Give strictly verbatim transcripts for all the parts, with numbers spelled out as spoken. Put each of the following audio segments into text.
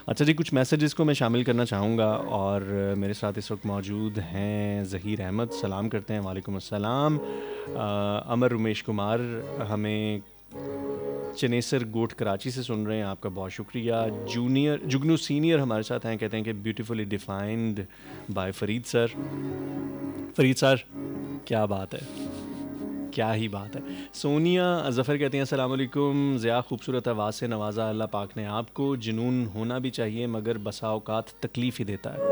अच्छा जी, कुछ मैसेजेस को मैं शामिल करना चाहूँगा और मेरे साथ इस वक्त मौजूद हैं ज़हीर अहमद, सलाम करते हैं। वालेकुम अस्सलाम। अमर उमेश कुमार हमें चनेसर गोट कराची से सुन रहे हैं, आपका बहुत शुक्रिया। जूनियर जुगनू सीनियर हमारे साथ हैं, कहते हैं कि beautifully defined by Farid sir. Farid sir क्या बात है, क्या ही बात है। सोनिया ज़फ़र कहती हैं अस्सलाम वालेकुम, ज़िया खूबसूरत आवाज़ से नवाजा अल्लाह पाक ने आपको। जुनून होना भी चाहिए मगर बसा औकात तकलीफ़ ही देता है।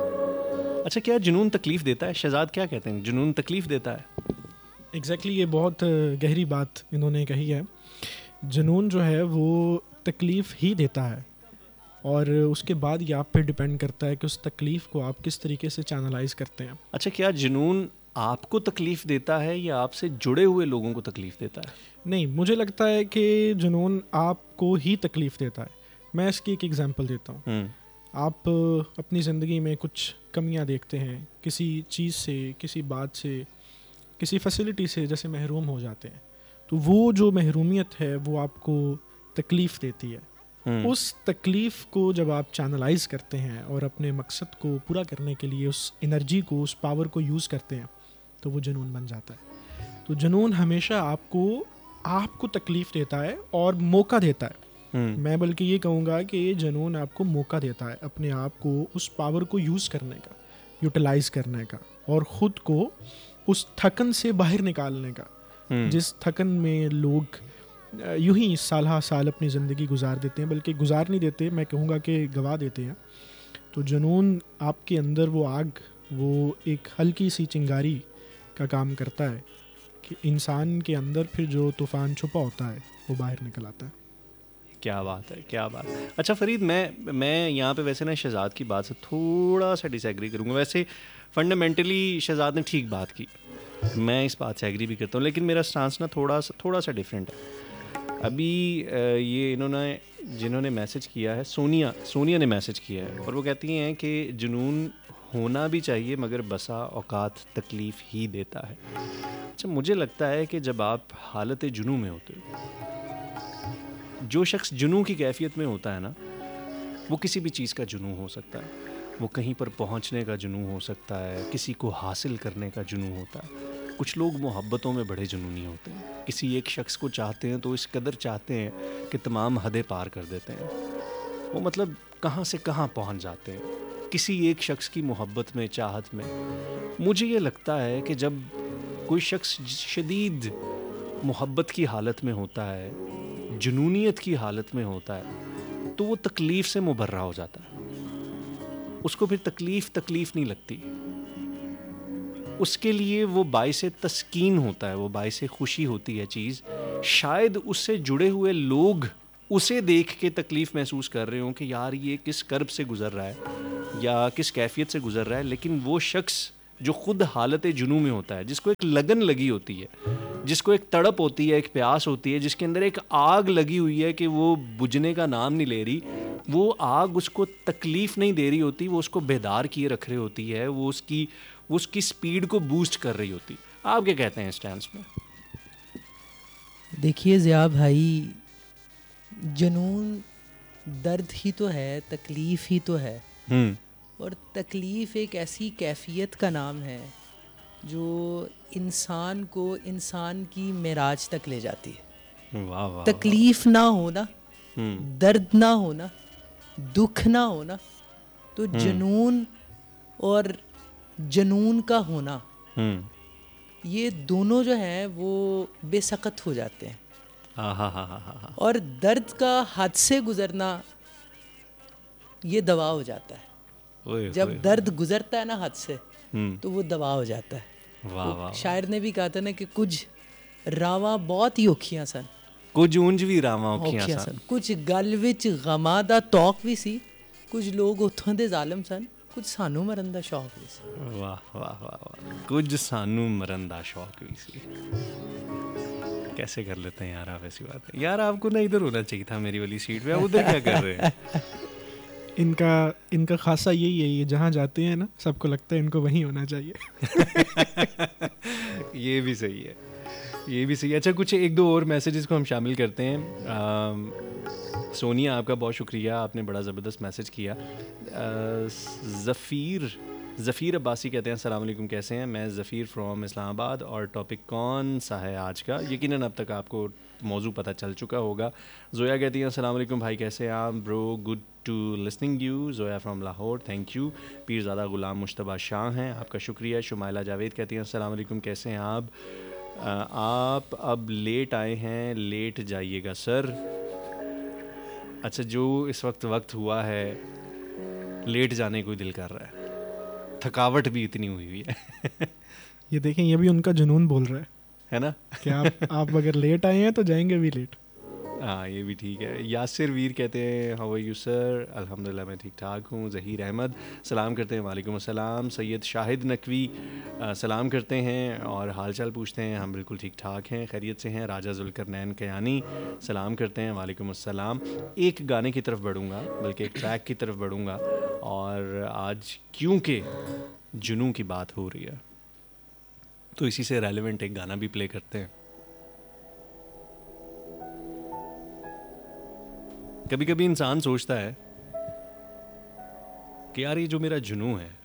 अच्छा, क्या जुनून तकलीफ़ देता है? शहजाद क्या कहते हैं, जुनून तकलीफ़ देता है? एग्जैक्टली exactly, ये बहुत गहरी बात इन्होंने कही है। जुनून जो है वो तकलीफ़ ही देता है और उसके बाद ये आप पे डिपेंड करता है कि उस तकलीफ़ को आप किस तरीके से चैनलाइज करते हैं। अच्छा, क्या जुनून आपको तकलीफ़ देता है या आपसे जुड़े हुए लोगों को तकलीफ़ देता है? नहीं, मुझे लगता है कि जुनून आपको ही तकलीफ़ देता है। मैं इसकी एक एग्जांपल देता हूँ। आप अपनी ज़िंदगी में कुछ कमियाँ देखते हैं, किसी चीज़ से, किसी बात से, किसी फैसिलिटी से जैसे महरूम हो जाते हैं, तो वो जो महरूमियत है वो आपको तकलीफ़ देती है। उस तकलीफ़ को जब आप चैनलाइज करते हैं और अपने मकसद को पूरा करने के लिए उस एनर्जी को, उस पावर को यूज़ करते हैं, तो वो जुनून बन जाता है। तो जुनून हमेशा आपको आपको तकलीफ़ देता है और मौका देता है। hmm. मैं बल्कि ये कहूँगा कि ये जुनून आपको मौका देता है अपने आप को, उस पावर को यूज़ करने का, यूटिलाइज़ करने का और ख़ुद को उस थकन से बाहर निकालने का। hmm. जिस थकन में लोग यूं ही साल हा साल अपनी ज़िंदगी गुजार देते हैं, बल्कि गुजार नहीं देते, मैं कहूँगा कि गवा देते हैं। तो जुनून आपके अंदर वो आग, वो एक हल्की सी चिंगारी का काम करता है कि इंसान के अंदर फिर जो तूफ़ान छुपा होता है वो बाहर निकल आता है। क्या बात है, क्या बात है। अच्छा फरीद, मैं मैं यहाँ पे वैसे ना शहजाद की बात से थोड़ा सा डिसएग्री करूँगा। वैसे फंडामेंटली शहजाद ने ठीक बात की, मैं इस बात से एग्री भी करता हूँ, लेकिन मेरा स्टांस ना थोड़ा सा थोड़ा सा डिफरेंट है। अभी ये इन्होंने जिन्होंने मैसेज किया है, सोनिया सोनिया ने मैसेज किया है और वो कहती हैं कि जुनून होना भी चाहिए मगर बसा औकात तकलीफ़ ही देता है। अच्छा, मुझे लगता है कि जब आप हालत जुनू में होते हो, जो शख्स जुनू की कैफियत में होता है ना, वो किसी भी चीज़ का जुनू हो सकता है। वो कहीं पर पहुंचने का जुनू हो सकता है, किसी को हासिल करने का जुनू होता है। कुछ लोग मोहब्बतों में बड़े जुनूनी होते हैं, किसी एक शख्स को चाहते हैं तो इस कदर चाहते हैं कि तमाम हदें पार कर देते हैं। वो मतलब कहाँ से कहाँ पहुंच जाते हैं किसी एक शख्स की मोहब्बत में, चाहत में। मुझे ये लगता है कि जब कोई शख्स शदीद मोहब्बत की हालत में होता है, जुनूनियत की हालत में होता है, तो वो तकलीफ़ से मुबर्रा हो जाता है। उसको फिर तकलीफ़ तकलीफ़ नहीं लगती, उसके लिए वो बाइसे तस्कीन होता है, वो बाइसे खुशी होती है चीज़। शायद उससे जुड़े हुए लोग उसे देख के तकलीफ़ महसूस कर रहे हों कि यार ये किस कर्ब से गुज़र रहा है या किस कैफियत से गुज़र रहा है, लेकिन वो शख्स जो ख़ुद हालत जुनू में होता है, जिसको एक लगन लगी होती है, जिसको एक तड़प होती है, एक प्यास होती है, जिसके अंदर एक आग लगी हुई है कि वो बुझने का नाम नहीं ले रही, वो आग उसको तकलीफ़ नहीं दे रही होती, वो उसको बेदार किए रख रही होती है, वो उसकी वो उसकी स्पीड को बूस्ट कर रही होती। आप क्या कहते हैं इस स्टैंस में? देखिए ज़िया भाई, जुनून दर्द ही तो है, तकलीफ़ ही तो है। और तकलीफ़ एक ऐसी कैफियत का नाम है जो इंसान को इंसान की मेराज तक ले जाती है। वाह वाह। तकलीफ़ ना होना, दर्द ना होना, दुख ना होना, तो जुनून और जुनून का होना, ये दोनों जो हैं वो बेसकत हो जाते हैं। हाँ हाँ हाँ हाँ। और दर्द का हद से गुज़रना ये दवा हो जाता है। ओए, जब ओए, दर्द गुज़रता है ना हद से, तो वो दवा हो जाता है। वाह वाह। शायर ने भी कहा था ना कि कुछ रावां बहुत ही औखियां सन, कुछ ऊंज भी रावां औखियां सन, कुछ गल विच गमां दा तौक भी सी, कुछ लोग उत्थों दे ज़ालिम सन, कुछ सानू मरन दा शौक भी सी। वाह वाह वाह। कुछ सानू मरन दा शौक भी सी। कैसे कर लेते हैं यार आप ऐसी बात है? यार आपको ना इधर होना चाहिए था मेरी वाली सीट पे, आप उधर क्या कर रहे हैं? इनका इनका खासा यही है, ये जहाँ जाते हैं ना सबको लगता है इनको वहीं होना चाहिए। ये भी सही है, ये भी सही है। अच्छा, कुछ एक दो और मैसेजेस को हम शामिल करते हैं। सोनिया आपका बहुत शुक्रिया, आपने बड़ा ज़बरदस्त मैसेज किया। ज़फ़ीर ज़फ़ीर अब्बासी कहते हैं अस्सलाम वालेकुम, कैसे हैं? मैं ज़फ़ीर फ्रॉम इस्लामाबाद। और टॉपिक कौन सा है आज का? यकीनन अब तक आपको मौजू पता चल चुका होगा। ज़ोया कहती हैं अस्सलाम वालेकुम भाई, कैसे हैं आप? Bro good to listening you. Zoya from Lahore, thank you. Pirzada ग़ुलाम मुश्तबा शाह हैं, आपका शुक्रिया। शुमाइला जावेद कहती हैं अस्सलाम वालेकुम, कैसे हैं आप? आ, आप अब लेट आए हैं, लेट जाइएगा सर। अच्छा, जो इस वक्त वक्त हुआ है लेट जाने को दिल कर रहा है, थकावट भी इतनी हुई हुई है। ये देखें, ये भी उनका जुनून बोल रहा है है ना कि आप आप अगर लेट आए हैं तो जाएंगे भी लेट। हाँ, ये भी ठीक है। यासिर वीर कहते हैं हाउ आर यू सर? अल्हम्दुलिल्लाह मैं ठीक ठाक हूँ। ज़हीर अहमद सलाम करते हैं, वालेकुम अस्सलाम। सैयद शाहिद नकवी आ, सलाम करते हैं और हाल चाल पूछते हैं। हम बिल्कुल ठीक ठाक हैं, खैरियत से हैं। राजा ज़ुल्करनैन कयानी सलाम करते हैं, वालेकुम अस्सलाम। एक गाने की तरफ बढ़ूँगा, बल्कि एक ट्रैक की तरफ बढ़ूँगा। और आज क्योंकि जुनून की बात हो रही है तो इसी से रेलेवेंट एक गाना भी प्ले करते हैं। कभी कभी इंसान सोचता है कि यार ये जो मेरा जुनून है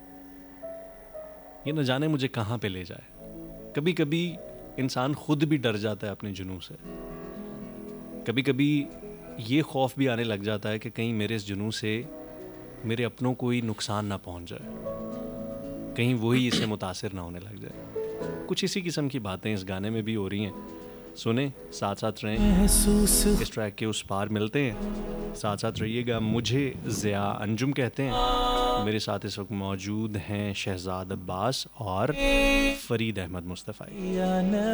ये न जाने मुझे कहाँ पे ले जाए। कभी कभी इंसान खुद भी डर जाता है अपने जुनून से। कभी कभी ये खौफ भी आने लग जाता है कि कहीं मेरे इस जुनून से मेरे अपनों को ही नुकसान ना पहुंच जाए, कहीं वही इससे मुतासिर ना होने लग जाए। कुछ इसी किस्म की बातें इस गाने में भी हो रही हैं। सुने, साथ साथ रहें, इस ट्रैक के उस पार मिलते हैं, साथ साथ रहिएगा। मुझे ज़िया अंजुम कहते हैं, मेरे साथ इस वक्त मौजूद हैं शहजाद अब्बास और फरीद अहमद मुस्तफ़ाई।